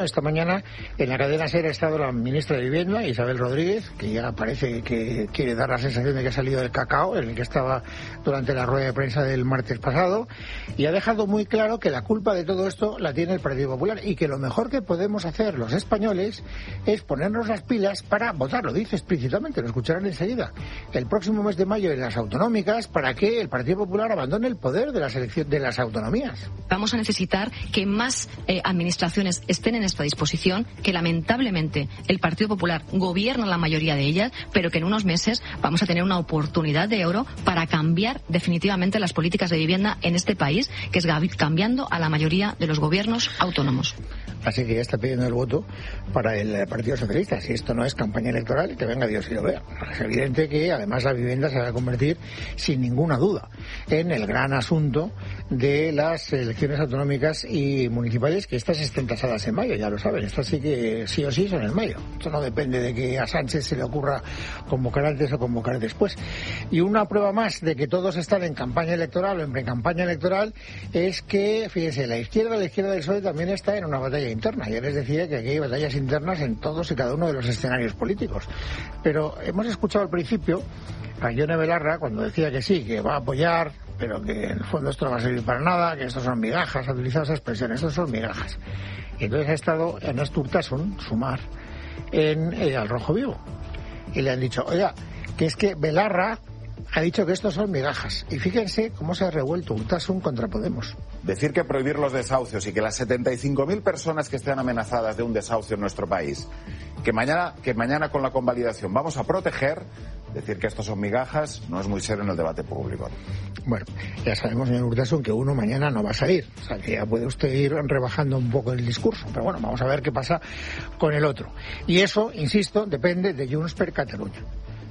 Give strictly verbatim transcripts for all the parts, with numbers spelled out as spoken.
Esta mañana en la cadena SER ha estado la ministra de Vivienda, Isabel Rodríguez, que ya parece que quiere dar la sensación de que ha salido del cacao en el que estaba durante la rueda de prensa del martes pasado, y ha dejado muy claro que la culpa de todo esto la tiene el Partido Popular y que lo mejor que podemos hacer los españoles es ponernos las pilas para votar. Lo dice explícitamente, lo escucharán enseguida, el próximo mes de mayo en las autonómicas, para que el Partido Popular abandone el poder de las elecciones de las autonomías. Vamos a necesitar que más eh, administraciones estén en esta disposición, que lamentablemente el Partido Popular gobierna la mayoría de ellas, pero que en unos meses vamos a tener una oportunidad de oro para cambiar definitivamente las políticas de vivienda en este país, que es cambiando a la mayoría de los gobiernos autónomos. Así que ya está pidiendo el voto para el Partido Socialista. Si esto no es campaña electoral, que venga Dios y lo vea. Es evidente que además la vivienda se va a convertir sin ninguna duda en el gran asunto de las elecciones autonómicas y municipales, que estas estén tasadas en mayo, ya lo saben. Estas sí que sí o sí son en mayo. Esto no depende de que a Sánchez se le ocurra convocar antes o convocar después. Y una prueba más de que todos están en campaña electoral o en pre-campaña electoral es que, fíjense, la izquierda, la izquierda del P S O E también está en una batalla interna. Yo les decía que aquí hay batallas internas en todos y cada uno de los escenarios políticos. Pero hemos escuchado al principio a Yone Belarra cuando decía que sí, que va a apoyar, pero que en el fondo esto no va a servir para nada, que estos son migajas, ha utilizado esa expresión, estos son migajas. Y entonces ha estado Ernest Urtasun, Sumar, en eh, Al Rojo Vivo. Y le han dicho, oiga, que es que Belarra ha dicho que estos son migajas. Y fíjense cómo se ha revuelto Urtasun contra Podemos. Decir que prohibir los desahucios y que las setenta y cinco mil personas que estén amenazadas de un desahucio en nuestro país, que mañana, que mañana con la convalidación vamos a proteger, decir que estos son migajas no es muy serio en el debate público. Bueno, ya sabemos, señor Urtasun, que uno mañana no va a salir. O sea, que ya puede usted ir rebajando un poco el discurso. Pero bueno, vamos a ver qué pasa con el otro. Y eso, insisto, depende de Junts per Catalunya.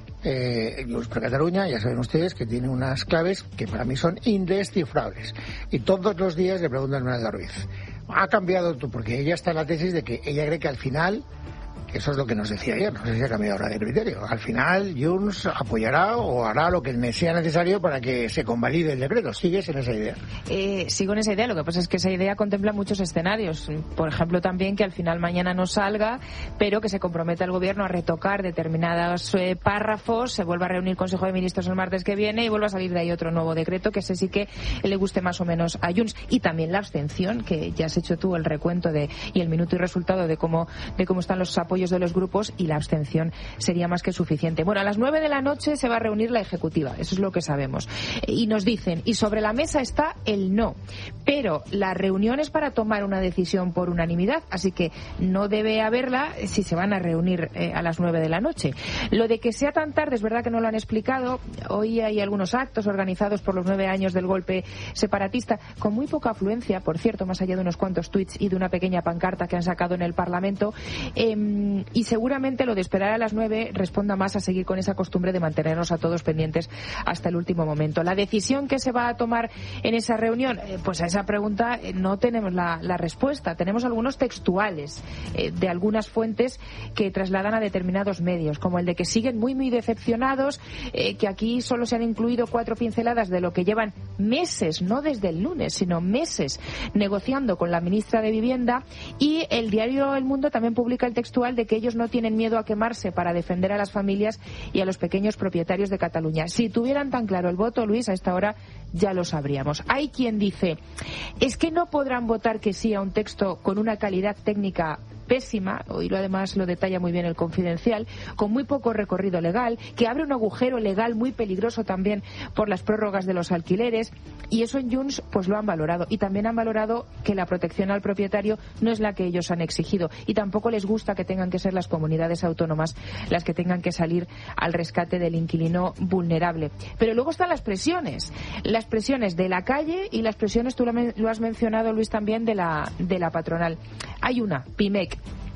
Eh, Junts per Catalunya, ya saben ustedes que tiene unas claves que para mí son indescifrables. Y todos los días le preguntan a Yolanda Ruiz, ¿ha cambiado tú? Porque ella está en la tesis de que ella cree que al final, eso es lo que nos decía ayer, no sé si ha cambiado ahora de criterio, al final Junts apoyará o hará lo que sea necesario para que se convalide el decreto. ¿Sigues en esa idea? Eh, sigo en esa idea, lo que pasa es que esa idea contempla muchos escenarios. Por ejemplo, también que al final mañana no salga, pero que se comprometa el gobierno a retocar determinados eh, párrafos, se vuelva a reunir el Consejo de Ministros el martes que viene y vuelva a salir de ahí otro nuevo decreto, que ese sí que le guste más o menos a Junts. Y también la abstención, que ya has hecho tú el recuento de y el minuto y resultado de cómo, de cómo están los apoyos de los grupos, y la abstención sería más que suficiente. Bueno, a las nueve de la noche se va a reunir la ejecutiva, eso es lo que sabemos. Y nos dicen, y sobre la mesa está el no, pero la reunión es para tomar una decisión por unanimidad, así que no debe haberla si se van a reunir eh, a las nueve de la noche. Lo de que sea tan tarde es verdad que no lo han explicado. Hoy hay algunos actos organizados por los nueve años del golpe separatista, con muy poca afluencia, por cierto, más allá de unos cuantos tuits y de una pequeña pancarta que han sacado en el Parlamento. Eh, Y seguramente lo de esperar a las nueve responda más a seguir con esa costumbre de mantenernos a todos pendientes hasta el último momento. La decisión que se va a tomar en esa reunión, eh, pues a esa pregunta eh, no tenemos la, la respuesta. Tenemos algunos textuales eh, de algunas fuentes que trasladan a determinados medios, como el de que siguen muy, muy decepcionados, eh, que aquí solo se han incluido cuatro pinceladas de lo que llevan meses, no desde el lunes, sino meses, negociando con la ministra de Vivienda. Y el diario El Mundo también publica el textual de que ellos no tienen miedo a quemarse para defender a las familias y a los pequeños propietarios de Cataluña. Si tuvieran tan claro el voto, Luis, a esta hora ya lo sabríamos. Hay quien dice, es que no podrán votar que sí a un texto con una calidad técnica pésima, y lo además lo detalla muy bien el Confidencial, con muy poco recorrido legal, que abre un agujero legal muy peligroso también por las prórrogas de los alquileres, y eso en Junts pues lo han valorado, y también han valorado que la protección al propietario no es la que ellos han exigido, y tampoco les gusta que tengan que ser las comunidades autónomas las que tengan que salir al rescate del inquilino vulnerable. Pero luego están las presiones, las presiones de la calle y las presiones, tú lo has mencionado, Luis, también de la, de la patronal. Hay una, Pimec.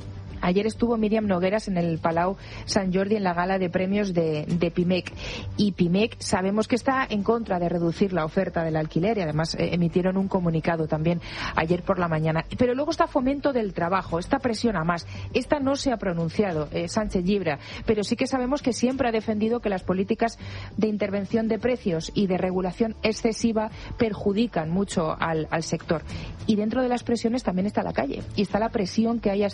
Ayer estuvo Míriam Nogueras en el Palau Sant Jordi en la gala de premios de, de Pimec. Y Pimec sabemos que está en contra de reducir la oferta del alquiler y además eh, emitieron un comunicado también ayer por la mañana. Pero luego está Fomento del Trabajo, esta presión a más. Esta no se ha pronunciado, eh, Sánchez Llibre, pero sí que sabemos que siempre ha defendido que las políticas de intervención de precios y de regulación excesiva perjudican mucho al, al sector. Y dentro de las presiones también está la calle y está la presión que hay